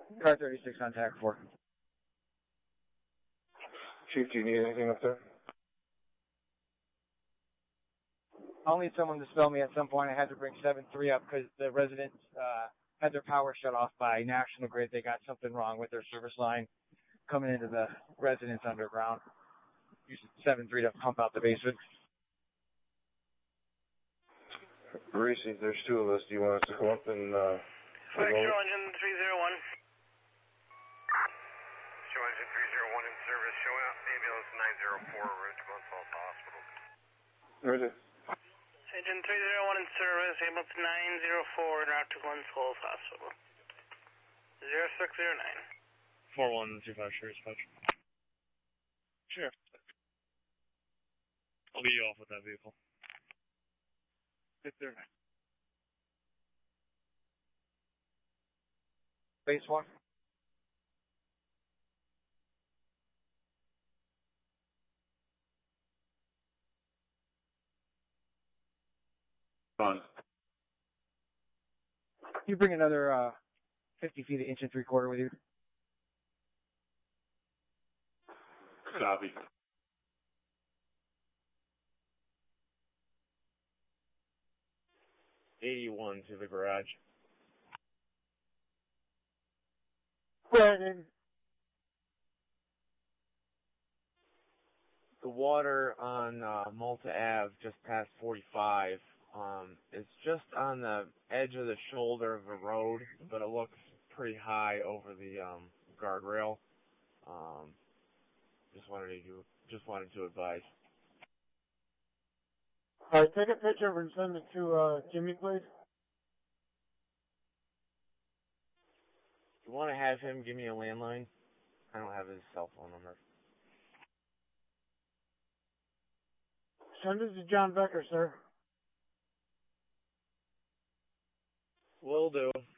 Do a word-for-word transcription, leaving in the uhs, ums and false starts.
Car thirty-six on tack four. Chief, do you need anything up there? I'll need someone to spell me at some point. I had to bring seven three up because the residents uh, had their power shut off by National Grid. They got something wrong with their service line coming into the residents underground. Use seven three to pump out the basement. Reese, there's two of us. Do you want us to come up and... Uh, Flex engine three zero one. Show engine three zero one in service. Show out ambulance nine zero four, route to Glens Falls Hospital. Where's it? Engine three zero one in service, ambulance nine zero four, route to Glens Falls Hospital. zero six zero nine. four one two five, sure, dispatch. Sure. I'll be off with that vehicle. six zero nine. Base one. On. You bring another uh, fifty feet of inch and three quarter with you. Copy. eighty-one to the garage. Brandon. The water on uh, Malta Ave, just past forty-five, um, is just on the edge of the shoulder of the road, but it looks pretty high over the um, guardrail. Um, just wanted to just wanted to advise. All right, take a picture and send it to uh, Jimmy, please. You want to have him give me a landline? I don't have his cell phone number. Send it to John Becker, sir. Will do.